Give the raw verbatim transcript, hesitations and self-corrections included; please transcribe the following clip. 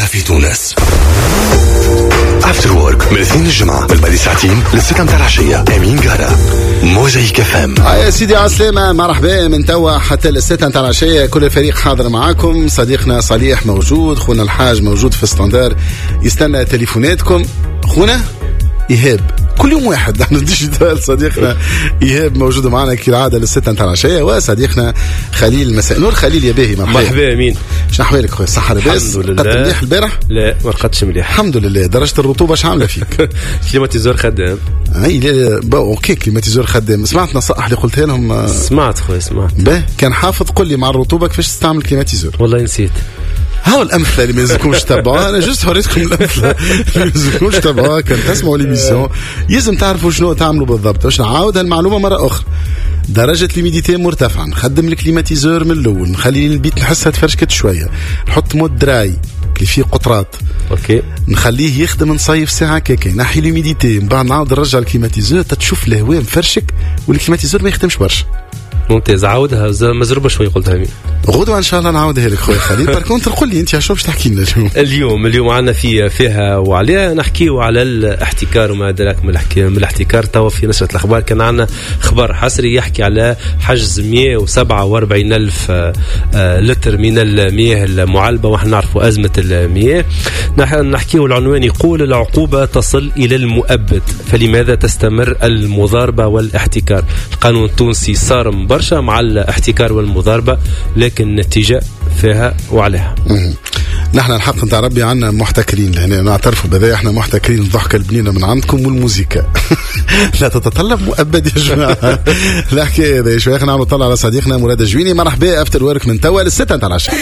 في تونس. افتر وورك من الاثنين الجمعة من بعد ساعتين للستة متاع العشية. امين قارة موزايك اف ام. يا سيدي عسلامة، مرحبا من توا حتى للستة متاع العشية. كل الفريق حاضر معاكم. صديقنا صالح موجود، خونا الحاج موجود في ستاندار يستنى تليفوناتكم. خونا إيهاب كل يوم واحد نحن ديجيتال. صديقنا إيهاب موجود معنا كالعادة للستة متاع العشية، وصديقنا خليل مساء نور. خليل يا باهي مرحبا. مرحبا أمين. شنو أحوالك خويا؟ صحة لاباس؟ الحمد لله. قد مليح البارح؟ لا ما رقدتش مليح الحمد لله. درجة الرطوبة اش عاملة فيك؟ كليماتيزور خدام. اي لا با اوكي كليماتيزور خدام. سمعت نصائح اللي قلتها لهم؟ سمعت خويا سمعت. با كان حافظ قل لي مع الرطوبة كيفاش تستعمل كليماتيزور. والله نسيت. هاو الأمثلة اللي ما يلزمكمش تتابعوها. أنا جست هوريتكم الأمثلة اللي ما يلزمكمش تتابعوها. كان تسمعوا ليميسيون يلزم تعرفوا شنو تعملوا بالضبط. باش نعاود هالمعلومة مرة أخرى. درجة ليميديتي مرتفعة، نخدم الكليماتيزور من الأول، نخلي البيت نحسها تفرشكت شوية، نحط مود دراي اللي فيه قطرات، اوكي، نخليه يخدم نصيف ساعة كيكي، نحي ليميديتي، من بعد نعاود نرجع الكليماتيزور تتشوف الهواء مفرشك والكليماتيزور ما يخدمش برشا. ممتاز. عاودها مزروبة شوي قلتها مين. غدوة إن شاء الله نعاودها لك خويا خليل. باركونتر قل لي أنت شو باش تحكي لنا اليوم؟ اليوم اليوم عنا في فيها وعليها نحكيو على الاحتكار وما أدراك من من الاحتكار. توا في نشرة الأخبار كان عنا خبر حصري يحكي على حجز مئة وسبعة وأربعين ألف لتر من المياه المعلبة، ونحن نعرفوا أزمة المياه. نحكيو العنوان يقول العقوبة تصل إلى المؤبد، فلماذا تستمر المضاربة والاحتكار؟ القانون التونسي صارم برشا مع الاحتكار والمضاربة، لكن النتيجة فيها وعليها. نحن الحق نتاع ربي عنا محتكرين لهنا، نعترفوا بذا احنا محتكرين. الضحكة البنينة من عندكم والموسيقى لا تتطلب مؤبد يا جماعة. لا حكاية هذا شوية. خلينا نعملوا طلع على صديقنا مراد الجويني. مرحبا افتر ورك من توا للستة نتاع العشاء.